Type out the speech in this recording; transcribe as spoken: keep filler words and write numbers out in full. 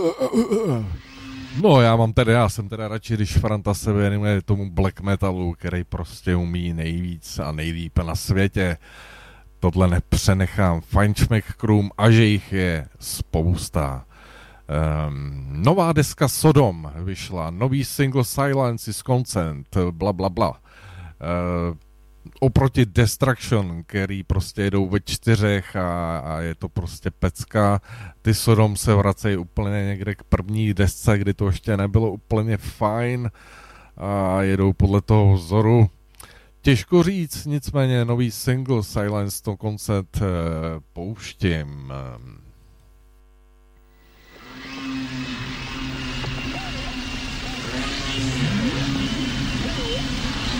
No já mám tedy, já jsem teda radši, když Franta se věnuje tomu black metalu, který prostě umí nejvíc a nejlíp na světě. Tohle nepřenechám Feinschmeck-krům a že jich je spousta. Um, nová deska Sodom vyšla, nový single Silence is Consent, bla bla bla. Uh, oproti Destruction, který prostě jedou ve čtyřech a, a je to prostě pecka, ty Sodom se vracejí úplně někde k první desce, kdy to ještě nebylo úplně fajn a jedou podle toho vzoru. Těžko říct, nicméně nový single Silence to Consent uh, pouštím. Yeah.